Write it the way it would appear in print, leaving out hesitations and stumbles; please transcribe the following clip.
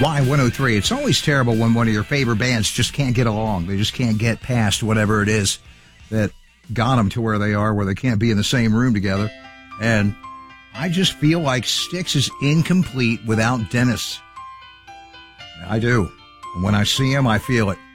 Y103. It's always terrible when one of your favorite bands just can't get along. They just can't get past whatever it is that got them to where they are, where they can't be in the same room together. And I just feel like Styx is incomplete without Dennis. I do. And when I see him, I feel it.